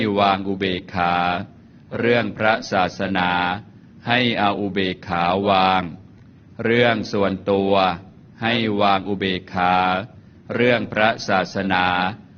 วางอุเบกขาเรื่องพระศาสนาให้เอาอุเบกขาวางเรื่องส่วนตัวให้วางอุเบกขาเรื่องพระศาสนา